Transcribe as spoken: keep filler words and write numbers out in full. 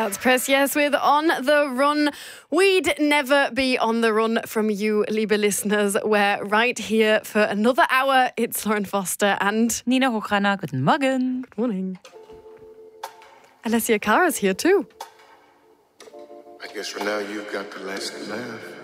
That's Press Yes with On the Run. We'd never be on the run from you, liebe listeners. We're right here for another hour. It's Lauren Foster and Nina Hochranner. Guten Morgen. Good morning. Alessia Cara's here too. I guess for now you've got the last laugh.